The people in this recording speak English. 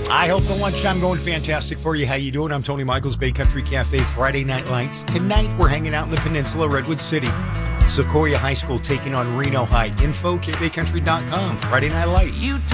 I hope the lunchtime going fantastic for you. How you doing? I'm Tony Michaels, Bay Country Cafe, Friday Night Lights. Tonight, we're hanging out in the Peninsula, Redwood City. Sequoia High School taking on Reno High. Info, kbaycountry.com. Friday Night Lights.